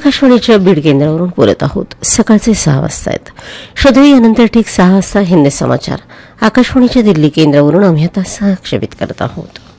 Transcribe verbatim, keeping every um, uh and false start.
आकाशवाणीच्या बीड केंद्रावरून बोलत आहोत. सकाळचे सहा वाजता आहेत. शोधू यानंतर ठीक सहा वाजता हिंदी समाचार आकाशवाणीच्या दिल्ली केंद्रावरून आम्ही आता सहक्षेपित करत आहोत.